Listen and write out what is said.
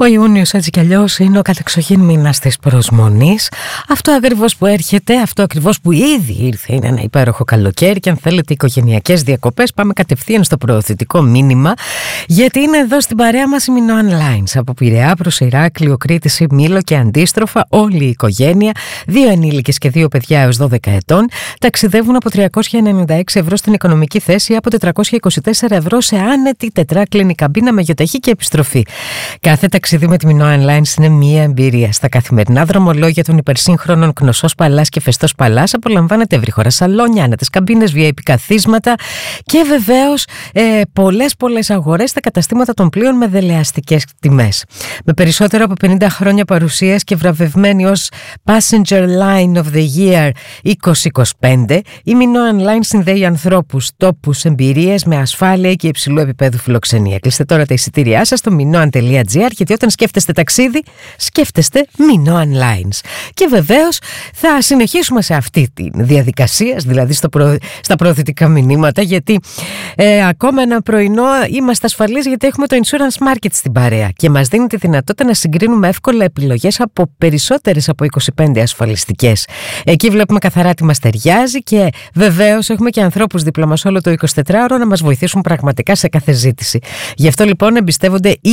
Ο Ιούνιος έτσι κι αλλιώς είναι ο κατεξοχήν μήνας της προσμονής. Αυτό ακριβώς που έρχεται, αυτό ακριβώς που ήδη ήρθε είναι ένα υπέροχο καλοκαίρι. Και αν θέλετε οικογενειακές διακοπές, πάμε κατευθείαν στο προωθητικό μήνυμα. Γιατί είναι εδώ στην παρέα μας η Minoan Lines. Από Πειραιά προς Ηράκλειο, Κρήτη, Μήλο και αντίστροφα, όλη η οικογένεια, 2 ενήλικες και 2 παιδιά έως 12 ετών, ταξιδεύουν από 396 ευρώ στην οικονομική θέση ή από 424 ευρώ σε άνετη τετράκλινη καμπίνα με γιοταχή και επιστροφή. Κάθε ταξίδι με τη Minoan Lines είναι μία εμπειρία. Στα καθημερινά δρομολόγια των υπερσύγχρονων Κνωσός Παλάς και Φεστός Παλάς απολαμβάνετε ευρύχωρα σαλόνια, άνετες καμπίνες, VIP καθίσματα και βεβαίως πολλές αγορές στα καταστήματα των πλοίων με δελεαστικές τιμές. Με περισσότερο από 50 χρόνια παρουσίας και βραβευμένη ως Passenger Line of the Year 2025, η Minoan Lines συνδέει ανθρώπους, τόπους, εμπειρίες με ασφάλεια και υψηλού επίπεδου φιλοξενία. Κλείστε τώρα τα εισιτήριά σας στο minoan.gr, γιατί όταν σκέφτεστε ταξίδι, σκέφτεστε Minoan Lines. Και βεβαίως θα συνεχίσουμε σε αυτή τη διαδικασία, δηλαδή στα προωθητικά μηνύματα, γιατί ακόμα ένα πρωινό είμαστε ασφαλείς, γιατί έχουμε το Insurance Market στην παρέα και μας δίνει τη δυνατότητα να συγκρίνουμε εύκολα επιλογές από περισσότερες από 25 ασφαλιστικές. Εκεί βλέπουμε καθαρά τι μας ταιριάζει και βεβαίως έχουμε και ανθρώπους δίπλα μας όλο το 24ωρο να μας βοηθήσουν πραγματικά σε κάθε ζήτηση. Γι' αυτό λοιπόν εμπιστεύονται